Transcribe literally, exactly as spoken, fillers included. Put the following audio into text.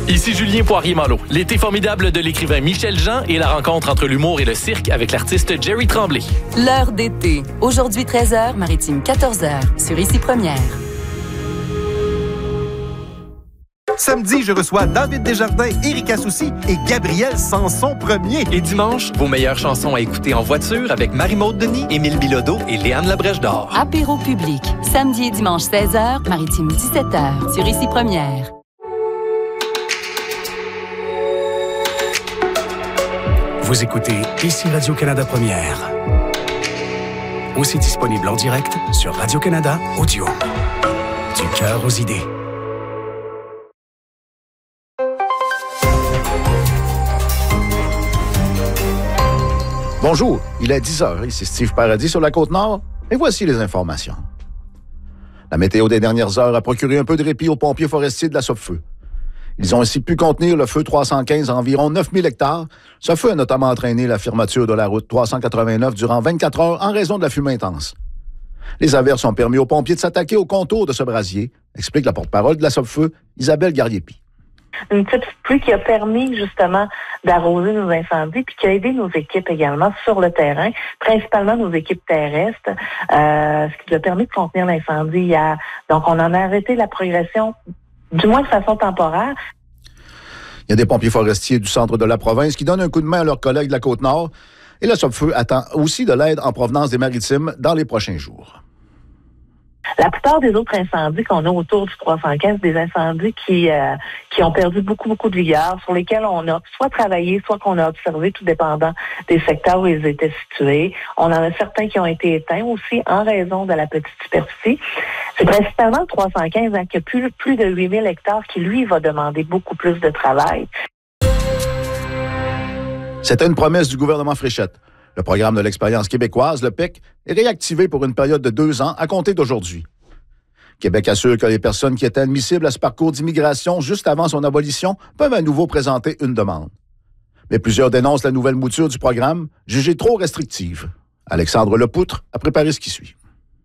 Ici Julien Poirier-Malo. L'été formidable de l'écrivain Michel Jean et la rencontre entre l'humour et le cirque avec l'artiste Jerry Tremblay. L'heure d'été. Aujourd'hui treize heures, Maritime quatorze heures, sur Ici Première. Samedi, je reçois David Desjardins, Éric Assouci et Gabriel Sanson premier. Et dimanche, vos meilleures chansons à écouter en voiture avec Marie-Maude Denis, Émile Bilodeau et Léane Labrèche d'Or. Apéro public. Samedi et dimanche seize heures, Maritime dix-sept heures, sur Ici Première. Vous écoutez Ici Radio-Canada Première. Aussi disponible en direct sur Radio-Canada Audio. Du cœur aux idées. Bonjour, il est dix heures, ici Steve Paradis sur la Côte-Nord, et voici les informations. La météo des dernières heures a procuré un peu de répit aux pompiers forestiers de la Sopfeu. Ils ont ainsi pu contenir le feu trois cent quinze à environ neuf mille hectares. Ce feu a notamment entraîné la fermeture de la route trois cent quatre-vingt-neuf durant vingt-quatre heures en raison de la fumée intense. Les averses ont permis aux pompiers de s'attaquer au contour de ce brasier, explique la porte-parole de la Sopfeu, Isabelle Garriépi. Une petite pluie qui a permis justement d'arroser nos incendies puis qui a aidé nos équipes également sur le terrain, principalement nos équipes terrestres, euh, ce qui nous a permis de contenir l'incendie hier. Donc, on en a arrêté la progression, du moins de façon temporaire. Il y a des pompiers forestiers du centre de la province qui donnent un coup de main à leurs collègues de la Côte-Nord et la Sopfeu attend aussi de l'aide en provenance des Maritimes dans les prochains jours. La plupart des autres incendies qu'on a autour du trois cent quinze, des incendies qui euh, qui ont perdu beaucoup, beaucoup de vigueur, sur lesquels on a soit travaillé, soit qu'on a observé, tout dépendant des secteurs où ils étaient situés. On en a certains qui ont été éteints aussi en raison de la petite superficie. C'est principalement le trois cent quinze hein, qui a plus, plus de huit mille hectares qui, lui, va demander beaucoup plus de travail. C'était une promesse du gouvernement Fréchette. Le programme de l'expérience québécoise, le P E C, est réactivé pour une période de deux ans à compter d'aujourd'hui. Québec assure que les personnes qui étaient admissibles à ce parcours d'immigration juste avant son abolition peuvent à nouveau présenter une demande. Mais plusieurs dénoncent la nouvelle mouture du programme, jugée trop restrictive. Alexandre Lepoutre a préparé ce qui suit.